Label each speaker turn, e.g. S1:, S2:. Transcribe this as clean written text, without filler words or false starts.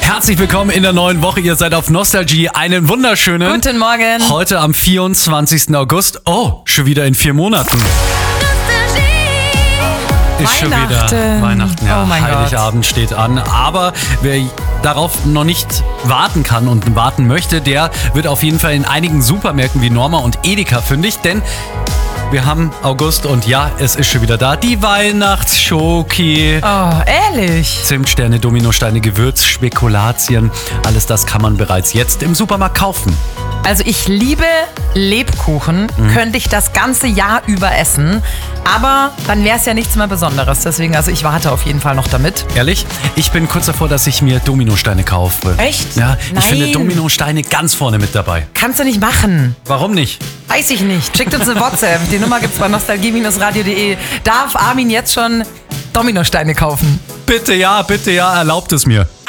S1: Herzlich willkommen in der neuen Woche. Ihr seid auf Nostalgie. Einen wunderschönen
S2: Guten Morgen.
S1: Heute am 24. August. Oh, schon wieder in 4 Monaten. Ist schon wieder Weihnachten. Ja,
S2: Oh mein
S1: Heiligabend steht an. Aber wer darauf noch nicht warten kann und warten möchte, der wird auf jeden Fall in einigen Supermärkten wie Norma und Edeka fündig, denn wir haben August und ja, es ist schon wieder da. Die Weihnachtsschoki.
S2: Oh, ehrlich?
S1: Zimtsterne, Dominosteine, Gewürz, Spekulatien. Alles das kann man bereits jetzt im Supermarkt kaufen.
S2: Also ich liebe Lebkuchen, könnte ich das ganze Jahr über essen, aber dann wäre es ja nichts mehr Besonderes. Deswegen, also ich warte auf jeden Fall noch damit.
S1: Ehrlich? Ich bin kurz davor, dass ich mir Dominosteine kaufe.
S2: Echt?
S1: Ja, ich
S2: Nein.
S1: finde Dominosteine ganz vorne mit dabei.
S2: Kannst du nicht machen.
S1: Warum nicht?
S2: Weiß ich nicht. Schickt uns eine WhatsApp. Die Nummer gibt's bei nostalgie-radio.de. Darf Armin jetzt schon Dominosteine kaufen?
S1: Bitte ja, erlaubt es mir.